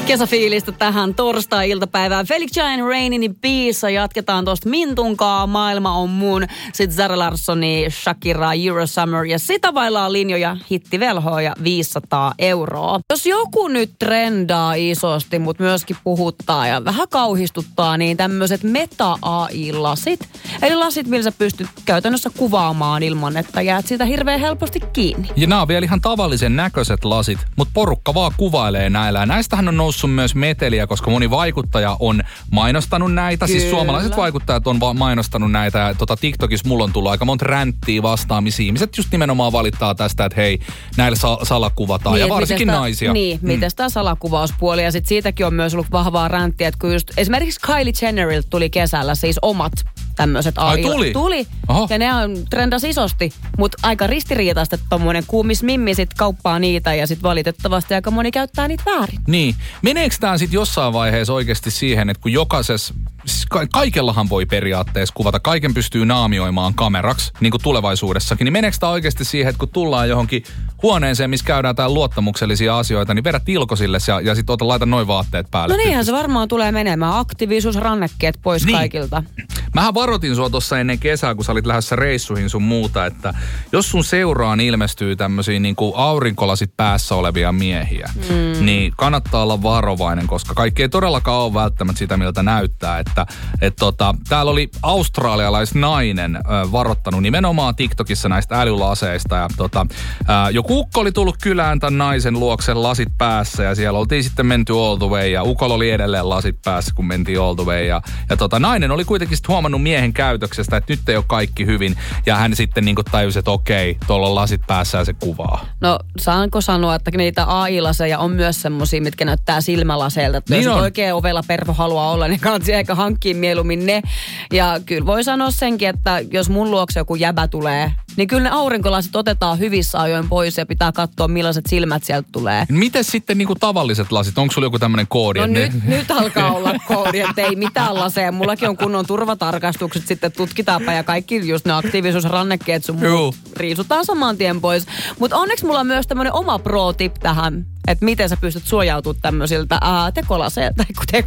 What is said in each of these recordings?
Kesäfiilistä tähän torstai-iltapäivään. Felix Jaehn, Rainin Ibiza. Jatketaan tuosta Mintunkaa. Maailma on mun. Sitten Zara Larssoni, Shakira, Eurosummer. Ja sitä vaillaan linjoja, hittivelhoa ja 500 €. Jos joku nyt trendaa isosti, mutta myöskin puhuttaa ja vähän kauhistuttaa, niin tämmöiset meta-AI-lasit. Eli lasit, millä sä pystyt käytännössä kuvaamaan ilman, että jäät siitä hirveän helposti kiinni. Ja nämä on vielä ihan tavallisen näköiset lasit, mutta porukka vaan kuvailee näillä. Ja näistähän on noussut myös meteliä, koska moni vaikuttaja on mainostanut näitä. Kyllä. Siis suomalaiset vaikuttajat on mainostanut näitä. Ja TikTokissa mulla on tullut aika monta ränttiä vastaan, missä ihmiset just nimenomaan valittaa tästä, että hei, näillä salakuvataan. Niin, ja varsinkin naisia. Niin, miten tämä salakuvauspuoli. Ja sitten siitäkin on myös ollut vahvaa ränttiä, että kun just esimerkiksi Kylie Jennerilta tuli kesällä siis omat tämmöiset AI. Tuli. Oho. Ja ne on trendas isosti, mutta aika ristiriitaista, että tommoinen kuumis mimmi sit kauppaa niitä ja sit valitettavasti aika moni käyttää niitä väärin. Niin. Meneekö tää sit jossain vaiheessa oikeasti siihen, että kun jokaisessa, siis kaikellahan voi periaatteessa kuvata, kaiken pystyy naamioimaan kameraksi, niin kuin tulevaisuudessakin, niin meneekö tää oikeasti siihen, että kun tullaan johonkin huoneeseen, missä käydään jotain luottamuksellisia asioita, niin vedät ilkosille ja sit laita noin vaatteet päälle. No niinhän se varmaan tulee menemään. Aktiivisuusrannekkeet pois niin. Kaikilta. Mähän varoitin sua tuossa ennen kesää, kun sä olit lähdössä reissuihin sun muuta, että jos sun seuraan ilmestyy tämmöisiä niin kuin aurinkolasit päässä olevia miehiä, niin kannattaa olla varovainen, koska kaikki ei todellakaan ole välttämättä sitä, miltä näyttää. Täällä oli australialaisnainen varoittanut nimenomaan TikTokissa näistä älylaseista ja joku ukko oli tullut kylään tämän naisen luokse lasit päässä ja siellä oltiin sitten menty all the way ja ukolla oli edelleen lasit päässä, kun mentiin all the way ja nainen oli kuitenkin huomannut miehen käytöksestä, että nyt ei ole kaikki hyvin. Ja hän sitten niin kuin tajusi, että okei, tuolla on lasit päässä ja se kuvaa. No, saanko sanoa, että niitä AI-laseja on myös semmosia, mitkä näyttää silmälaseilta. Että niin jos oikein ovella pervo haluaa olla, niin kannattaa ehkä hankkia mieluummin ne. Ja kyllä voi sanoa senkin, että jos mun luokse joku jäbä tulee, niin kyllä ne aurinkolasit otetaan hyvissä ajoin pois ja pitää katsoa, millaiset silmät sieltä tulee. Miten sitten niin kuin tavalliset lasit? Onko sulla joku tämmöinen koodi? No nyt alkaa olla koodi, että ei mitään laseja. Mullakin on kunnon turvatarkastukset, sitten tutkitaanpa ja kaikki just ne aktiivisuusrannekkeet sun riisutaan saman tien pois. Mutta onneksi mulla on myös tämmöinen oma pro-tip tähän, että miten sä pystyt suojautumaan tämmöisiltä tekolaseilta.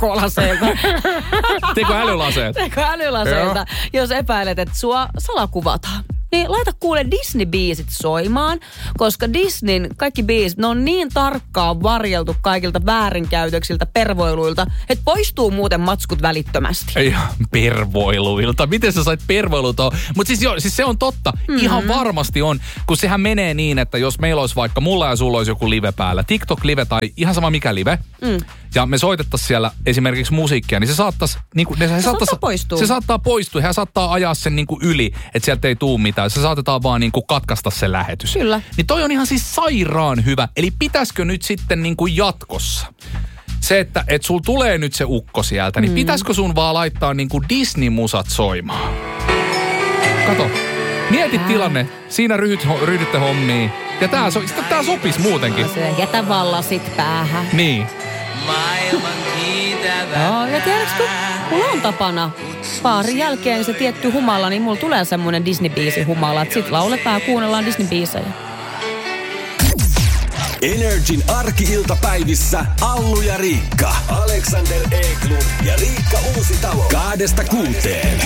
Tekoälylaseilta, jos epäilet, että sua salakuvataan. Niin laita kuule Disney-biisit soimaan, koska Disneyn kaikki biisit, ne on niin tarkkaan varjeltu kaikilta väärinkäytöksiltä, pervoiluilta, että poistuu muuten matskut välittömästi. Ei, pervoiluilta. Miten sä sait pervoiluilta? Mutta siis se on totta. Ihan varmasti on, kun sehän menee niin, että jos meillä olisi vaikka mulla ja sulla olisi joku live päällä, TikTok-live tai ihan sama mikä live, ja me soitettaisiin siellä esimerkiksi musiikkia, niin se saattaisi, niin kuin, se saattaa poistua. Hän saattaa ajaa sen niin kuin yli, että sieltä ei tule mitään. Se saatetaan vaan niin kuin katkaista se lähetys. Kyllä. Niin toi on ihan siis sairaan hyvä. Eli pitäisikö nyt sitten niin kuin jatkossa se, että sul tulee nyt se ukko sieltä, niin pitäisikö sun vaan laittaa niin kuin Disney-musat soimaan? Kato. Mieti tilanne. Siinä ryhdytte hommiin. Ja tää sopisi muutenkin. Jätä vallasit päähän. Niin. Joo, ja tiedätkö, mulla on tapana paarin jälkeen se tietty humala, niin mulla tulee semmoinen Disney-biisi humala, että sit lauletaan ja kuunnellaan Disney-biisejä. Energin arki-iltapäivissä Allu ja Riikka. Alexander Eklund ja Riikka Uusitalo. 2–6.